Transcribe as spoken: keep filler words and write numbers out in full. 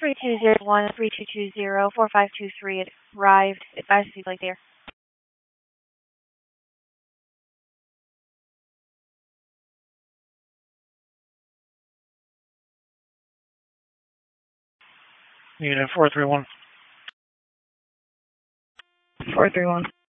three two zero one three two two zero four five two three. It arrived. Advise you like there. Unit four three one. four three one.